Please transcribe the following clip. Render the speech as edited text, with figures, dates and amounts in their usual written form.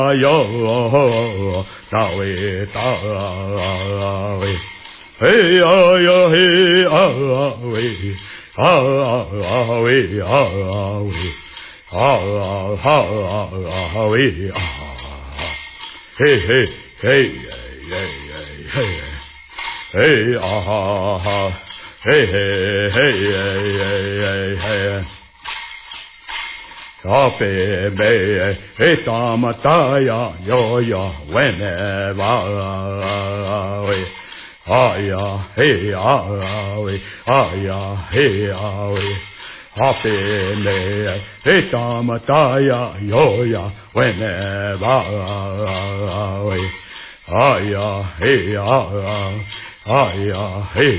哟，大卫大卫，嘿呀呀嘿啊喂啊喂啊喂啊喂啊，嘿嘿嘿嘿嘿嘿啊嘿嘿嘿嘿嘿。小贝贝，嘿，大么大呀，哟呀，喂呢哇喂，哎呀嘿呀喂，哎呀嘿呀喂，小贝贝，嘿，大么大呀，哟呀，喂呢哇喂，哎呀嘿呀，哎呀嘿。